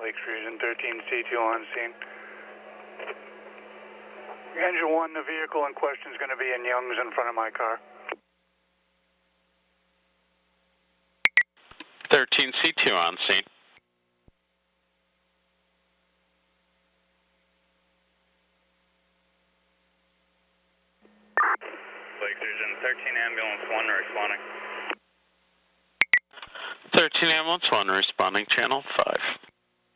Lakes Region 13C2 on scene. Engine 1, the vehicle in question is going to be in Young's in front of my car. 13C2 on scene. Lakes Region 13 Ambulance 1 responding. 13 Ambulance 1 responding, channel 5.